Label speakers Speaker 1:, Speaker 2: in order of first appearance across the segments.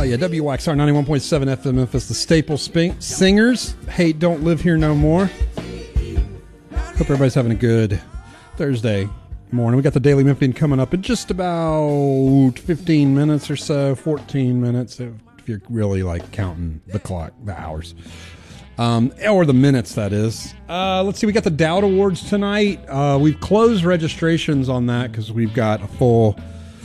Speaker 1: yeah, WXR 91.7 FM Memphis, the Staple Singers. Hey, don't live here no more. Hope everybody's having a good Thursday morning. We got the Daily Memphian coming up in just about 15 minutes or so, 14 minutes, if you're really like counting the clock, the hours. Or the minutes, that is. Let's see, we got the Dowd Awards tonight. We've closed registrations on that because we've got a full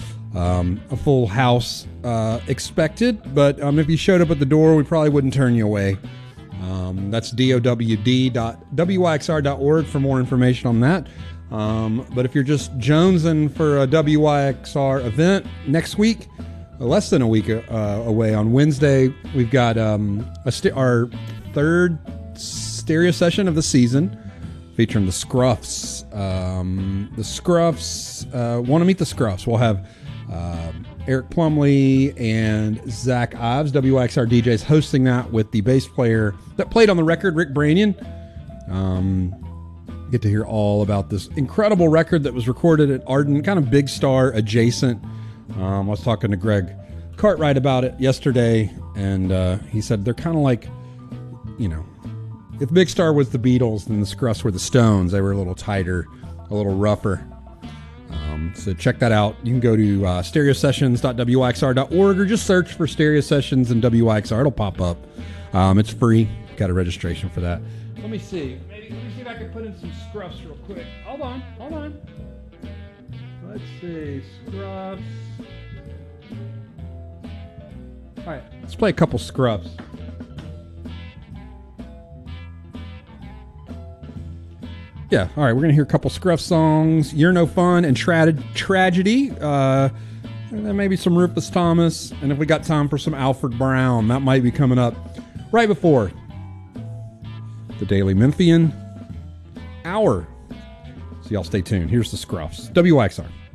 Speaker 1: house expected. But if you showed up at the door, we probably wouldn't turn you away. That's dowd.wyxr.org for more information on that. But if you're just jonesing for a WYXR event next week, less than a week away on Wednesday, we've got our third stereo session of the season featuring the Scruffs. Want to meet the Scruffs. We'll have Eric Plumley and Zach Ives, WXR DJs, hosting that with the bass player that played on the record, Rick Branion. Get to hear all about this incredible record that was recorded at Arden, kind of Big Star adjacent. I was talking to Greg Cartwright about it yesterday, and he said they're kind of like, if Big Star was the Beatles, then the Scruffs were the Stones. They were a little tighter, a little rougher. So check that out. You can go to stereosessions.wyxr.org or just search for Stereo Sessions and WYXR. It'll pop up. It's free. Got a registration for that. Let me see. Let me see if I can put in some Scruffs real quick. Hold on. Let's see. Scruffs. All right. Let's play a couple Scruffs. Yeah, all right, we're going to hear a couple Scruff songs, You're No Fun, and Tragedy. And then maybe some Rufus Thomas. And if we got time for some Alfred Brown, that might be coming up right before the Daily Memphian Hour. So y'all stay tuned. Here's the Scruffs. WYXR.